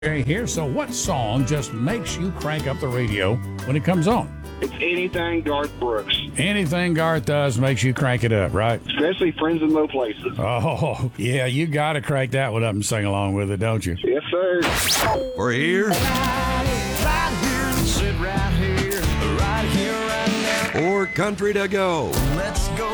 Here, so what song just makes you crank up the radio when it comes on? It's anything Garth Brooks, Anything Garth does makes you crank it up, right? especially Friends in Low Places. Oh, yeah, you got to crank that one up and sing along with it, don't you? Yes, sir. We're here. Or country to go. Let's go.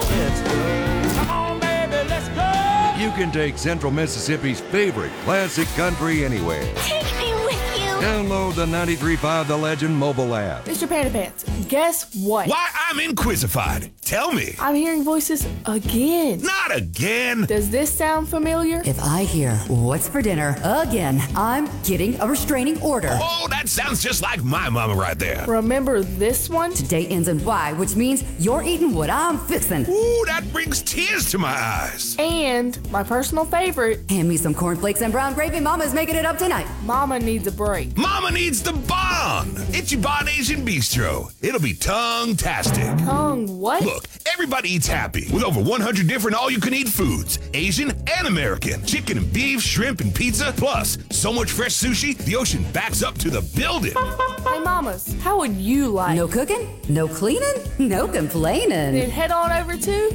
Come on, baby, let's go. You can take Central Mississippi's favorite classic country anywhere. Take me with you. Download the 93.5 The Legend mobile app. Mr. Panda Pants, guess what? Why, I'm inquisified. Tell me. I'm hearing voices again. Not again. Does this sound familiar? If I hear, what's for dinner, again, I'm getting a restraining order. Oh, that sounds just like my mama right there. Remember this one? Today ends in Y, which means you're eating what I'm fixing. Ooh, that brings tears to my eyes. And my personal favorite, Hand me some cornflakes and brown gravy. Mama's making it up tonight. Mama needs a break. Mama needs the bond. Ichiban Asian Bistro. It'll be tongue-tastic. Tongue what? Look, everybody eats happy with over 100 different all-you-can-eat foods, Asian and American. Chicken and beef, shrimp and pizza, plus so much fresh sushi, the ocean backs up to the building. Hey, mamas, how would you like? No cooking, no cleaning, no complaining. Then head on over to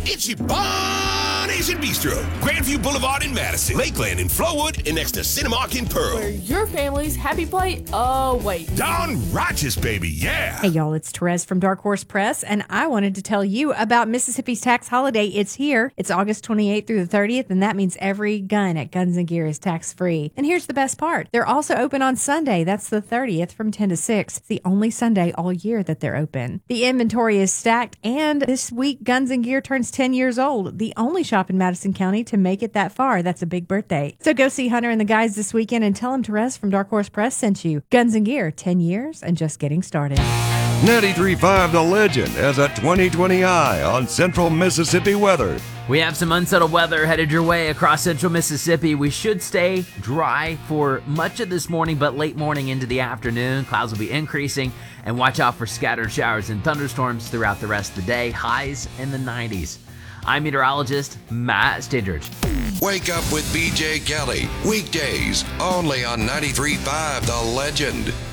Ichiban Asian Bistro, Grandview Boulevard in Madison, Lakeland in Flowood, and next to Cinemark in Pearl. where your family's happy plate awaits. Don Righteous, baby, yeah. Hey, y'all, it's Therese from Dark Horse Press, and I wanted to tell you about Mississippi's tax holiday. It's here. It's August 28th through the 30th, and that means every gun at Guns & Gear is tax-free. And here's the best part. They're also open on Sunday. That's the 30th from 10 to 6. It's the only Sunday all year that they're open. The inventory is stacked, and this week, Guns & Gear turns 10 years old. The only shop in Madison County to make it that far. That's a big birthday. So go see Hunter and the guys this weekend and tell them Therese from Dark Horse Press sent you. Guns & Gear, 10 years and just getting started. 93.5 The Legend has a 2020 eye on Central Mississippi weather. We have some unsettled weather headed your way across central Mississippi. We should stay dry for much of this morning, but late morning into the afternoon, clouds will be increasing, and watch out for scattered showers and thunderstorms throughout the rest of the day. Highs in the 90s. I'm meteorologist Matt Stidridge. Wake up with BJ Kelly. Weekdays only on 93.5 The Legend.